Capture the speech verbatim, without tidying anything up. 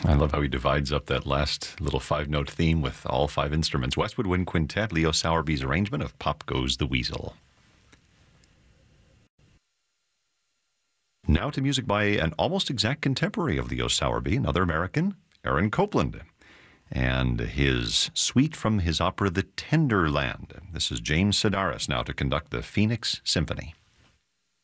I love how he divides up that last little five-note theme with all five instruments. Westwood Wind Quintet, Leo Sowerby's arrangement of Pop Goes the Weasel. Now to music by an almost exact contemporary of Leo Sowerby, another American, Aaron Copland, and his suite from his opera The Tender Land. This is James Sedaris now to conduct the Phoenix Symphony.